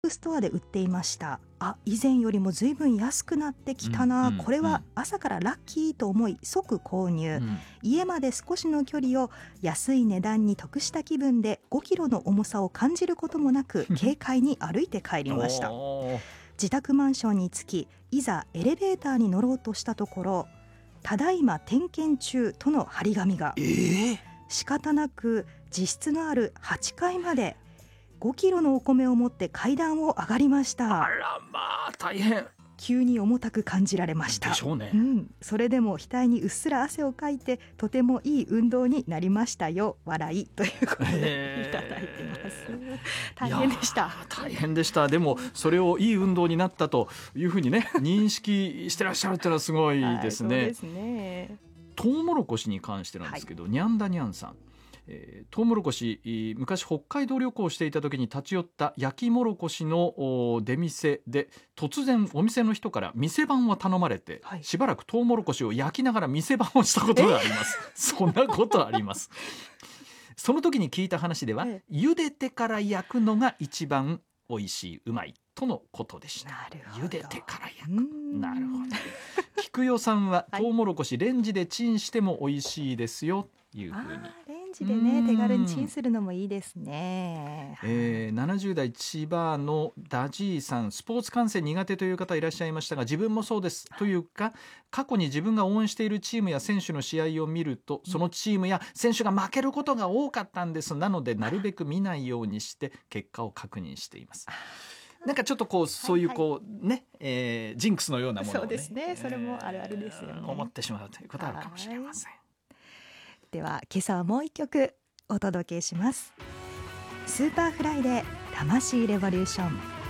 ストアで売っていました。以前よりも随分安くなってきたな、これは朝からラッキーと思い即購入、家まで少しの距離を安い値段に得した気分で5キロの重さを感じることもなく軽快に歩いて帰りました。自宅マンションに着き、いざエレベーターに乗ろうとしたところ、ただいま点検中との張り紙が。仕方なく自室のある8階まで5キロのお米を持って階段を上がりました。 あらまあ大変。 急に重たく感じられました。 でしょうね。 それでも額にうっすら汗をかいて、とてもいい運動になりましたよ、笑い、ということでいただいてます。大変でした。 大変でした。でもそれをいい運動になったというふうにね認識してらっしゃるっていうのはすごいですね。 そうですね。 トウモロコシに関してなんですけど、にゃんだにゃんさん、トウモロコシ、昔北海道旅行をしていた時に立ち寄った焼きもろこしの出店で、突然お店の人から店番を頼まれて、しばらくトウモロコシを焼きながら店番をしたことがあります。そんなことあります。その時に聞いた話では、茹でてから焼くのが一番美味しい、うまいとのことでした。茹でてから焼く。なるほど。菊代さんはトウモロコシレンジでチンしても美味しいですよ、いうふうに。 レンジでね、手軽にチンするのもいいですね。 70代千葉のダジーさん、スポーツ観戦苦手という方いらっしゃいましたが、自分もそうです、というか、過去に自分が応援しているチームや選手の試合を見ると、そのチームや選手が負けることが多かったんです。なのでなるべく見ないようにして結果を確認しています。なんかちょっとこうそういうこうね、ジンクスのようなものをね、 そうですね、それもあるあるですよね。 思ってしまうということあるかもしれません。 では今朝はもう一曲お届けします。スーパーフライで魂レボリューション。